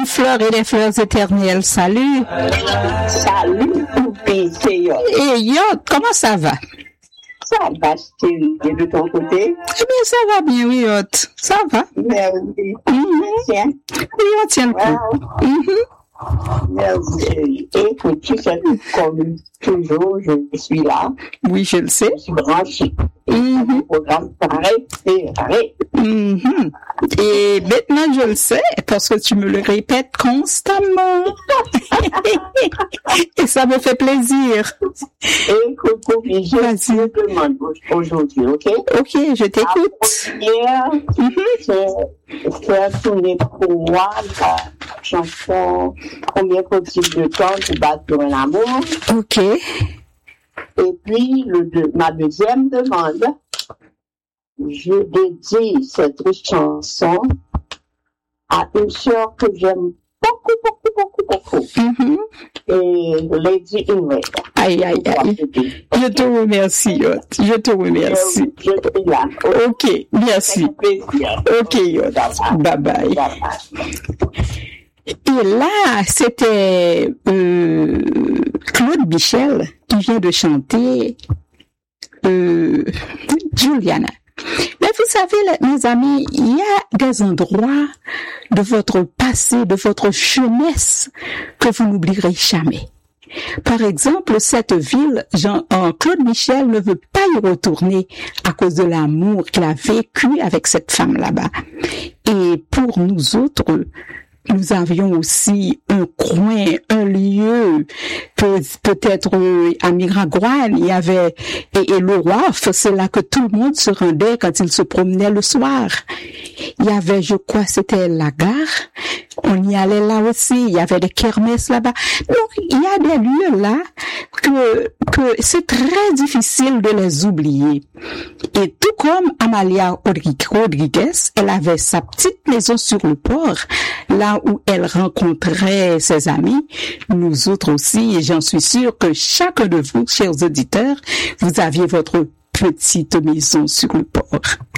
fleurs et les fleurs éternelles, salut. Salut, poupée, c'est Yot. Et Yot, comment ça va? Ça va, chérie, et de ton côté? Eh bien, ça va bien, oui, Yot. Ça va. Merci. Tiens. Oui, on tient le coup. Merci, chérie. Écoute, tu sais, comme toujours, je suis là. Oui, je le sais. Je suis branchée. Le programme pareil, c'est pareil. Et maintenant, je le sais, parce que tu me le répètes constamment. Et ça me fait plaisir. Écoute, poupée, je te demande aujourd'hui, ok? Ok, je t'écoute. La première, c'est faire tourner pour moi la chanson Combien faut-il de temps pour battre pour un amour? Ok. Et puis, ma deuxième demande, je dédie cette chanson à une sœur que j'aime beaucoup. Et Lady Ingrid. Aïe. Je te remercie, Yot. Je te remercie. Je suis là. Ok, merci. Ok, Yot. Bye bye. Et là, c'était Claude Michel qui vient de chanter Juliana. Mais vous savez, mes amis, il y a des endroits de votre passé, de votre jeunesse que vous n'oublierez jamais. Par exemple, cette ville, Claude Michel ne veut pas y retourner à cause de l'amour qu'il a vécu avec cette femme là-bas. Et pour nous autres, nous avions aussi un coin, un lieu, peut-être à Miragoâne, il y avait, et le Roif, c'est là que tout le monde se rendait quand il se promenait le soir. Il y avait, je crois, c'était la gare, on y allait là aussi, il y avait des kermesses là-bas. Donc, il y a des lieux là que c'est très difficile de les oublier. Et tout comme Amalia Rodriguez, elle avait sa petite maison sur le port, là où elle rencontrait ses amis, nous autres aussi, et j'en suis sûre que chacun de vous, chers auditeurs, vous aviez votre petite maison sur le port.